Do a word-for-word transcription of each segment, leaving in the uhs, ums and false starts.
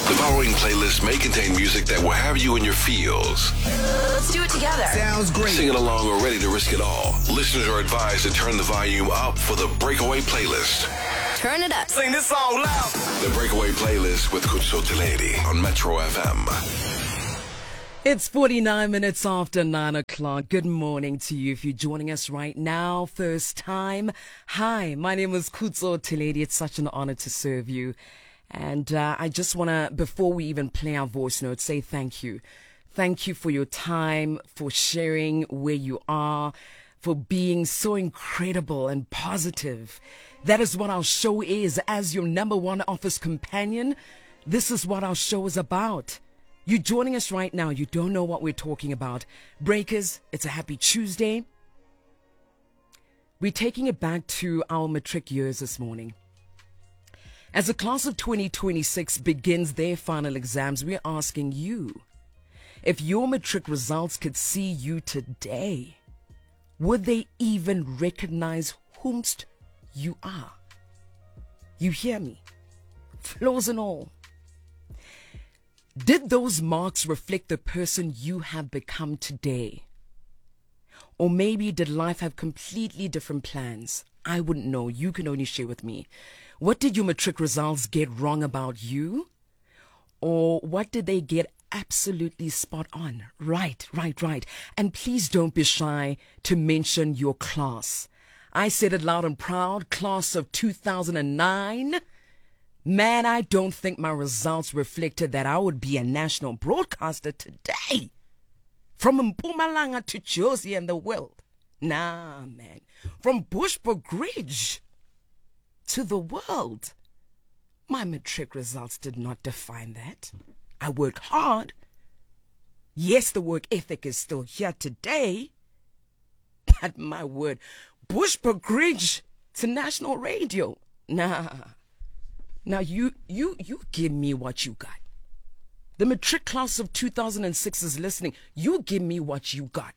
The following playlist may contain music that will have you in your feels. Let's do it together. Sounds great. Singing along or ready to risk it all. Listeners are advised to turn the volume up for the Breakaway Playlist. Turn it up. Sing this song loud. The Breakaway Playlist with Kutso Teledi on Metro F M. It's forty-nine minutes after nine o'clock. Good morning to you if you're joining us right now. First time. Hi, my name is Kutso Teledi. It's such an honor to serve you. And uh, I just want to, before we even play our voice notes, say thank you. Thank you for your time, for sharing where you are, for being so incredible and positive. That is what our show is. As your number one office companion, this is what our show is about. You're joining us right now. You don't know what we're talking about. Breakers, it's a happy Tuesday. We're taking it back to our matric years this morning. As the class of twenty twenty-six begins their final exams, we're asking you, if your matric results could see you today, would they even recognize whomst you are? You hear me? Flaws and all. Did those marks reflect the person you have become today? Or maybe did life have completely different plans? I wouldn't know. You can only share with me. What did your matric results get wrong about you? Or what did they get absolutely spot on? Right, right, right. And please don't be shy to mention your class. I said it loud and proud, class of two thousand nine. Man, I don't think my results reflected that I would be a national broadcaster today. From Mpumalanga to Josie and the world. Nah, man. From Bushbuckridge to the world. My matric results did not define that. I worked hard. Yes, the work ethic is still here today. But my word, Bushbuckridge to national radio. Nah. Now you, you, you give me what you got. The matric class of two thousand six is listening. You give me what you got.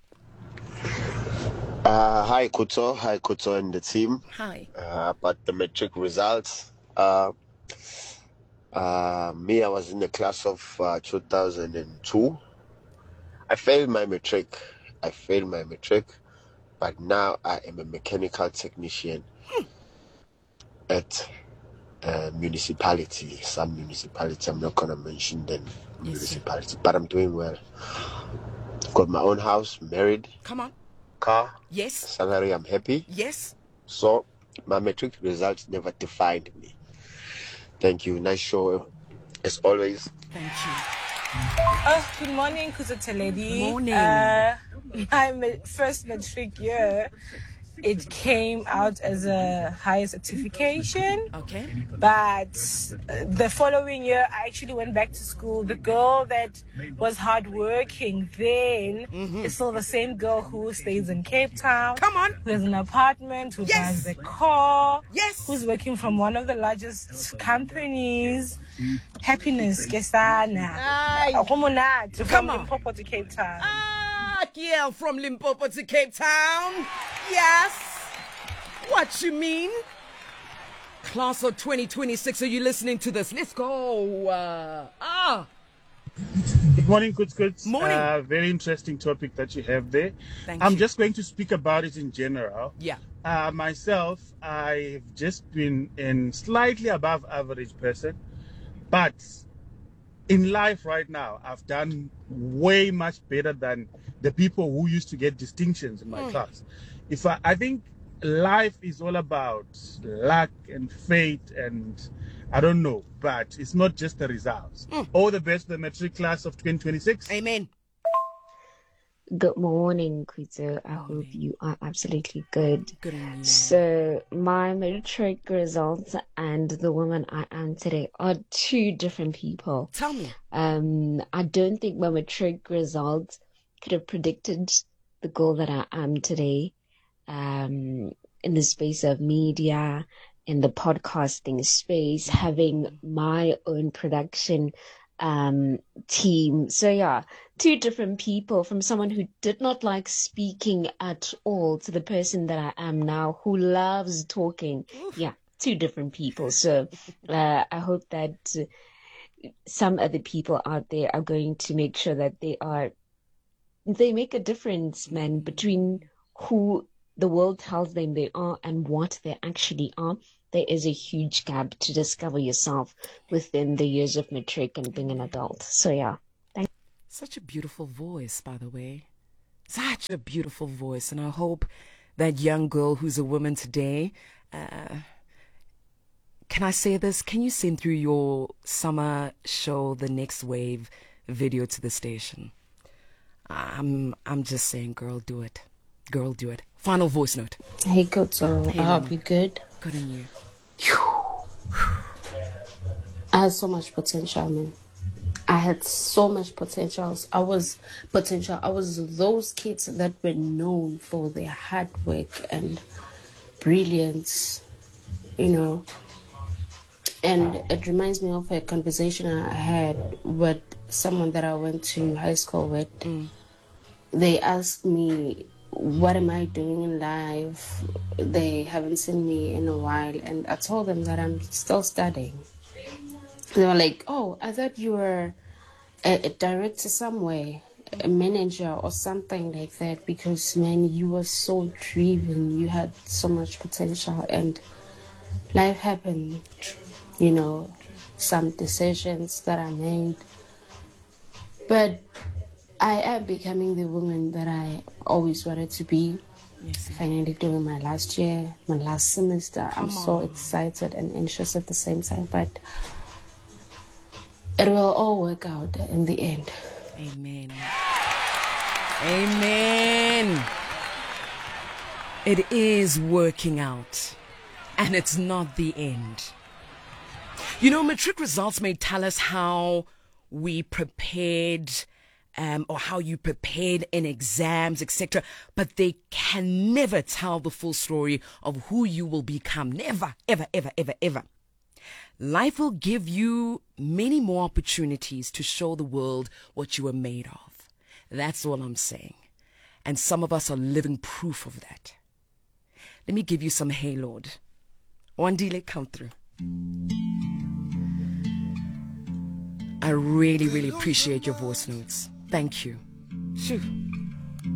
Uh, hi, Kuto. Hi, Kuto and the team. Hi. Uh, about the matric results. Uh, uh, me, I was in the class of uh, two thousand two. I failed my matric. I failed my matric. But now I am a mechanical technician hmm. at a municipality. Some municipality. I'm not going to mention the yes, municipality. Sir. But I'm doing well. Got my own house, married. Come on. Car, yes, salary, I'm happy. Yes. So my matric results never defined me. Thank you. Nice show as always. Thank you. Oh, good morning, Kutso Teledi. Morning. Uh, my ma- first matric year, it came out as a higher certification. Okay. But the following year, I actually went back to school. The girl that was hardworking then mm-hmm. is still the same girl who stays in Cape Town. Come on. Who has an apartment, who yes. drives a car. Yes. Who's working from one of the largest companies. Happiness, Kesana. Come on. From Limpopo to Cape Town. Ah, yeah, from Limpopo to Cape Town. Yes. What you mean? Class of twenty twenty-six, are you listening to this? Let's go. Uh, ah. Good morning, Kuts Kuts. Morning. Uh, very interesting topic that you have there. Thank I'm you. just going to speak about it in general. Yeah. Uh, myself, I've just been a slightly above average person. But in life right now, I've done way much better than the people who used to get distinctions in my mm. class. If I, I think life is all about luck and fate and I don't know, but it's not just the results. Mm. All the best to the matric class of twenty twenty-six. Amen. Good morning, Kutso. I hope you are absolutely good. Good morning. So my matric results and the woman I am today are two different people. Tell me. Um, I don't think my matric results could have predicted the girl that I am today. Um, in the space of media, in the podcasting space, having my own production um, team. So yeah, two different people, from someone who did not like speaking at all to the person that I am now who loves talking. Oof. Yeah, two different people. So uh, I hope that some other people out there are going to make sure that they are, they make a difference, man, between who the world tells them they are and what they actually are. There is a huge gap to discover yourself within the years of matric and being an adult. So yeah. Thank Such a beautiful voice, by the way. Such a beautiful voice. And I hope that young girl who's a woman today, uh, can I say this? Can you send through your summer show, The Next Wave video to the station? I'm I'm just saying, girl, do it. Girl, do it. Final voice note. Hey, Koto. Hey, I hope Mama. you're good. Good on you. I had so much potential, man. I had so much potential. I was potential. I was those kids that were known for their hard work and brilliance, you know. And it reminds me of a conversation I had with someone that I went to high school with. Mm. They asked me, what am I doing in life? They haven't seen me in a while. And I told them that I'm still studying. They were like, oh, I thought you were a, a director somewhere, a manager or something like that, because, man, you were so driven. You had so much potential, and life happened. You know, some decisions that I made. But I am becoming the woman that I always wanted to be. Yes. Finally doing my last year, my last semester. I'm so excited and anxious at the same time, but it will all work out in the end. Amen. Amen. It is working out, and it's not the end. You know, matric results may tell us how we prepared, um, or how you prepared in exams, et cetera. But they can never tell the full story of who you will become. Never, ever, ever, ever, ever. Life will give you many more opportunities to show the world what you were made of. That's all I'm saying. And some of us are living proof of that. Let me give you some Hey Lord. Wandile, come through. I really, really appreciate your voice notes. Thank you. Shoo.